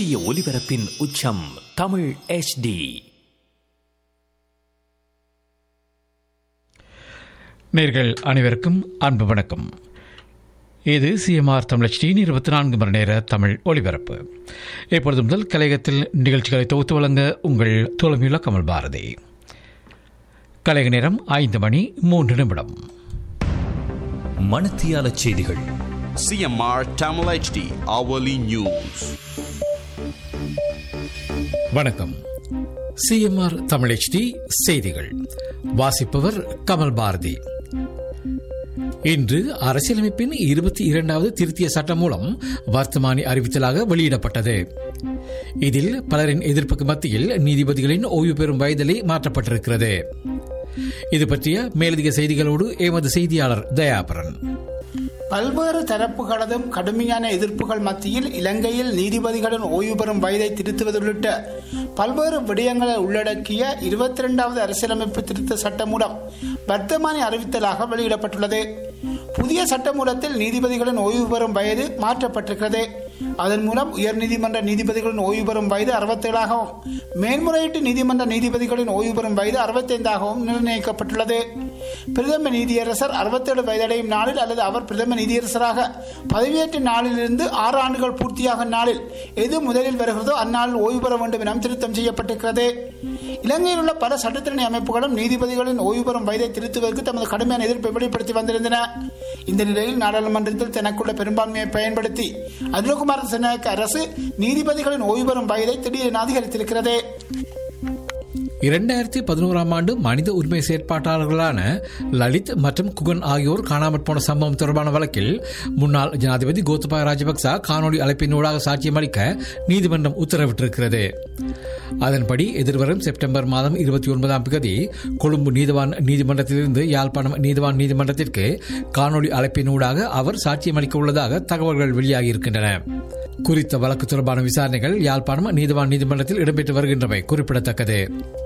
சூரிய ஒளிபரப்பின் உச்சம் தமிழ் HD. நேயர்கள் அனைவருக்கும் அன்பு வணக்கம். இது CMR தமிழ் HD 24 மணி நேர தமிழ் ஒளிபரப்பு. இப்பொழுது முதல் கலையகத்தில் நிகழ்ச்சிகளை தொகுத்து வழங்க உங்கள் தோழமையுள்ள கமல் பாரதி. கலையக நேரம் 5:03. மணத்தியால செய்திகள். CMR Tamil HD hourly news. வணக்கம். CMR தமிழ் HD செய்திகள் வாசிப்பவர் கமல் பாரதி. இன்று அரசியலமைப்பின் 22வது திருத்திய சட்டம் மூலம் வர்த்தமானி அறிவித்தலாக வெளியிடப்பட்டது. இதில் பலரின் எதிர்ப்புக்கு மத்தியில் நீதிபதிகளின் ஓய்வு பெறும் வயதிலே மாற்றப்பட்டிருக்கிறது. இது பற்றிய மேலதிக செய்திகளோடு எமது செய்தியாளர் தயாபரன். பல்வேறு தரப்புகளதும் கடுமையான எதிர்ப்புகள் மத்தியில் இலங்கையில் நீதிபதிகளின் ஓய்வு பெறும் வயதை திருத்துவது உள்ளிட்ட பல்வேறு விடயங்களை உள்ளடக்கிய 22வது அரசியலமைப்பு திருத்த சட்டம் மூலம் வர்த்தமானி அறிவித்தலாக வெளியிடப்பட்டுள்ளது. புதிய சட்டமூலத்தில் நீதிபதிகளின் ஓய்வு பெறும் வயது மாற்றப்பட்டிருக்கிறது. அதன் மூலம் உயர்நீதிமன்ற நீதிபதிகளின் ஓய்வு பெறும் வயது 67ஆகவும் மேல்முறையீட்டு நீதிமன்ற நீதிபதிகளின் ஓய்வு பெறும் வயது 65ஆகவும் நிர்ணயிக்கப்பட்டுள்ளது. பிரதம நீதியரசர் 67 வயதடையும் நாளில் அல்லது அவர் பிரதம நீதியரசராக பதவியேற்ற நாளிலிருந்து 6 ஆண்டுகள் பூர்த்தியாகும் நாளில் எது முதலில் வருகிறதோ அந்நாளில் ஓய்வு பெற வேண்டும் என திருத்தம் செய்யப்பட்டிருக்கிறது. இலங்கையில் உள்ள பல சட்டத்திரணி அமைப்புகளும் நீதிபதிகளின் ஓய்வு பெறும் வயதை திருத்துவதற்கு தமது கடுமையான எதிர்ப்பை வெளிப்படுத்தி வந்திருந்தன. இந்த நிலையில் நாடாளுமன்றத்தில் தனக்குள்ள பெரும்பான்மையை பயன்படுத்தி அனுரகுமார திசாநாயக்க அரசு நீதிபதிகளின் ஓய்வு பெறும் வயதை திடீரென அதிகரித்திருக்கிறது. 2011ஆம் ஆண்டு மனித உரிமை செயற்பாட்டாளர்களான லலித் மற்றும் குகன் ஆகியோர் காணாமற் போன சம்பவம் தொடர்பான வழக்கில் முன்னாள் ஜனாதிபதி கோத்தபாய ராஜபக்ச காணொலி அழைப்பினூடாக சாட்சியம் அளிக்க நீதிமன்றம் உத்தரவிட்டிருக்கிறது. அதன்படி எதிர்வரும் செப்டம்பர் மாதம் 29ஆம் தேதி கொழும்பு நீதிவான் நீதிமன்றத்திலிருந்து யாழ்ப்பாணம் நீதிவான் நீதிமன்றத்திற்கு காணொலி அழைப்பினூடாக அவர் சாட்சியம் அளிக்க உள்ளதாக தகவல்கள் வெளியாகியிருக்கின்றன. குறித்த வழக்கு தொடர்பான விசாரணைகள் யாழ்ப்பாணம் நீதிவான் நீதிமன்றத்தில் இடம்பெற்று வருகின்றமை குறிப்பிடத்தக்கது.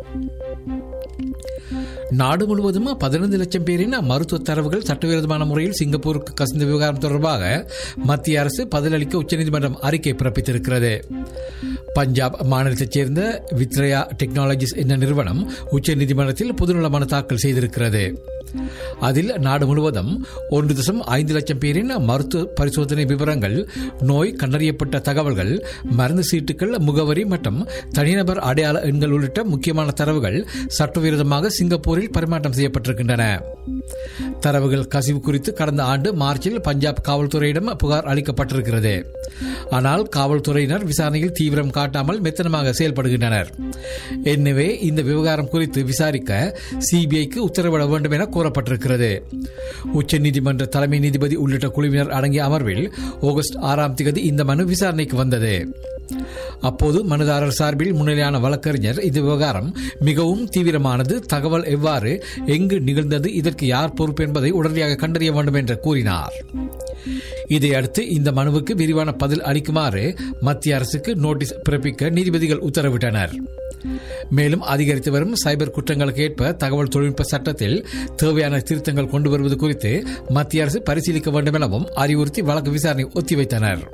நாடு முழுவதும் 15 லட்சம் பேரின் மருத்துவ தரவுகள் சட்டவிரோதமான முறையில் சிங்கப்பூருக்கு கசிந்த விவகாரம் தொடர்பாக மத்திய அரசு பதிலளிக்க உச்சநீதிமன்றம் அறிக்கை பிறப்பித்திருக்கிறது. பஞ்சாப் மாநிலத்தைச் சேர்ந்த வித்ரயா டெக்னாலஜிஸ் என்ற நிறுவனம் உச்சநீதிமன்றத்தில் பொதுநல மனு தாக்கல் செய்திருக்கிறது. அதில் நாடு முழுவதும் 1.5 லட்சம் பேரின் மருத்துவ பரிசோதனை விவரங்கள், நோய் கண்டறியப்பட்ட தகவல்கள், மருந்து சீட்டுகள், முகவரி மற்றும் தனிநபர் அடையாள எண்கள் உள்ளிட்ட முக்கியமான தரவுகள் சட்டவிரோதமாக சிங்கப்பூரில் பரிமாற்றம் செய்யப்பட்டிருக்கின்றன. தரவுகள் கசிவு குறித்து கடந்த ஆண்டு மார்ச்சில் பஞ்சாப் காவல்துறையிடம் புகார் அளிக்கப்பட்டிருக்கிறது. ஆனால் காவல்துறையினர் விசாரணையில் தீவிரம் காட்டாமல் மெத்தனமாக செயல்படுகின்றனர். எனவே இந்த விவகாரம் குறித்து விசாரிக்க சிபிஐக்கு உத்தரவிட வேண்டும் என கூறப்பட்டிருக்கிறது. உச்சநீதிமன்ற தலைமை நீதிபதி உள்ளிட்ட குழுவினர் அடங்கிய அமர்வில் ஆகஸ்ட் 6ஆம் தேதி இந்த மனு விசாரணைக்கு வந்தது. அப்போது மனுதாரர் சார்பில் முன்னிலையான வழக்கறிஞர் இந்த விவகாரம் மிகவும் தீவிரமானது, தகவல் எவ்வாறு எங்கு நிகழ்ந்தது, இதற்கு யார் பொறுப்பு என்பதை உடனடியாக கண்டறிய வேண்டும் என்று கூறினார். இதையடுத்து இந்த மனுவுக்கு விரிவான பதில் அளிக்குமாறு மத்திய அரசுக்கு நோட்டீஸ் பிறப்பிக்க நீதிபதிகள் உத்தரவிட்டனர். மேலும் அதிகரித்து வரும் சைபர் குற்றங்களுக்கு ஏற்ப தகவல் தொழில்நுட்ப சட்டத்தில் தேவையான திருத்தங்கள் கொண்டு வருவது குறித்து மத்திய அரசு பரிசீலிக்க வேண்டும் எனவும் அறிவுறுத்தி வழக்கு விசாரணை ஒத்திவைத்தனர்.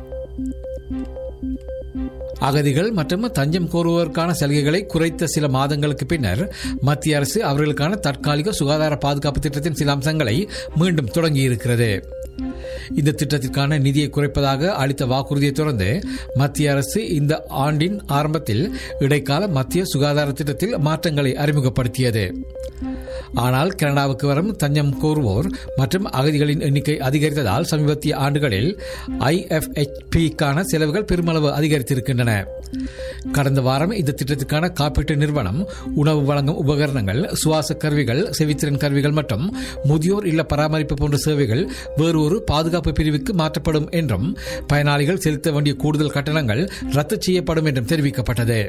அகதிகள் மற்றும் தஞ்சம் கோருவோருக்கான சலுகைகளை குறைத்த சில மாதங்களுக்கு பின்னர் மத்திய அரசு அவர்களுக்கான தற்காலிக சுகாதார பாதுகாப்பு திட்டத்தின் சில அம்சங்களை மீண்டும் தொடங்கியிருக்கிறது. இந்த திட்டத்திற்கான நிதியை குறைப்பதாக அளித்த வாக்குறுதியை தொடர்ந்து மத்திய அரசு இந்த ஆண்டின் ஆரம்பத்தில் இடைக்கால மத்திய சுகாதார திட்டத்தில் மாற்றங்களை அறிமுகப்படுத்தியது. ஆனால் கனடாவுக்கு வரும் தஞ்சம் கோருவோர் மற்றும் அகதிகளின் எண்ணிக்கை அதிகரித்ததால் சமீபத்திய ஆண்டுகளில் IFHP-க்கான செலவுகள் பெருமளவு அதிகரித்திருக்கின்றன. கடந்த வாரம் இந்த திட்டத்திற்கான காப்பீட்டு நிறுவனம் உணவு வழங்கும் உபகரணங்கள், சுவாச கருவிகள், செவித்திறன் கருவிகள் மற்றும் முதியோர் இல்ல பராமரிப்பு போன்ற சேவைகள் வேறு ஒரு பாதுகாப்பு பிரிவுக்கு மாற்றப்படும் என்றும் பயனாளிகள் செலுத்த வேண்டிய கூடுதல் கட்டணங்கள் ரத்து செய்யப்படும் என்றும் தெரிவிக்கப்பட்டது.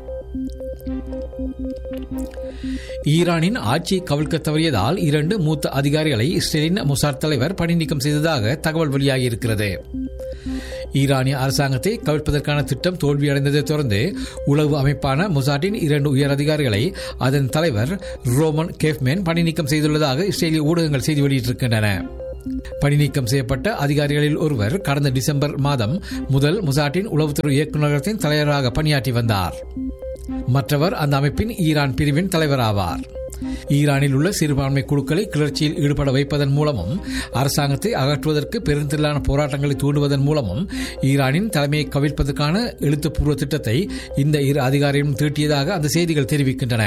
ஈரானின் ஆட்சியை கவிழ்க்க தவறியதால் 2 மூத்த அதிகாரிகளை இஸ்ரேலின் மொசாட் தலைவர் பணி நீக்கம் செய்ததாக தகவல் வெளியாகியிருக்கிறது. ஈரானிய அரசாங்கத்தை கவிழ்ப்பதற்கான திட்டம் தோல்வியடைந்ததை தொடர்ந்து உளவு அமைப்பான மொசாட்டின் 2 உயர் அதிகாரிகளை அதன் தலைவர் ரோமன் கேஃப்மேன் பணி நீக்கம் செய்துள்ளதாக இஸ்ரேலிய ஊடகங்கள் செய்தி வெளியிட்டிருக்கின்றன. பணி நீக்கம் செய்யப்பட்ட அதிகாரிகளில் ஒருவர் கடந்த டிசம்பர் மாதம் முதல் முசாட்டின் உளவுத்துறை இயக்குநரகத்தின் தலைவராக பணியாற்றி வந்தார். மற்றவர் அந்த அமைப்பின் ஈரான் பிரிவின் தலைவர் ஆவார். ஈரானில் உள்ள சிறுபான்மை குழுக்களை கிளர்ச்சியில் ஈடுபட வைப்பதன் மூலமும் அரசாங்கத்தை அகற்றுவதற்கு பெருந்திரளான போராட்டங்களை தூண்டுவதன் மூலமும் ஈரானின் தலைமையை கவிழ்ப்பதற்கான எழுத்துப்பூர்வ திட்டத்தை இந்த இரு அதிகாரியும் தீட்டியதாக அந்த செய்திகள் தெரிவிக்கின்றன.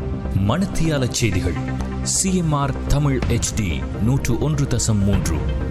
மணத்தியால செய்திகள் CMR தமிழ் HD 101.3